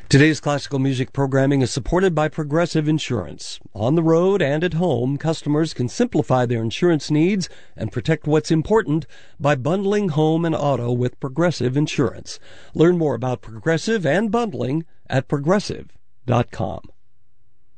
Today's classical music programming is supported by Progressive Insurance. On the road and at home, customers can simplify their insurance needs and protect what's important by bundling home and auto with Progressive Insurance. Learn more about Progressive and bundling at Progressive.com.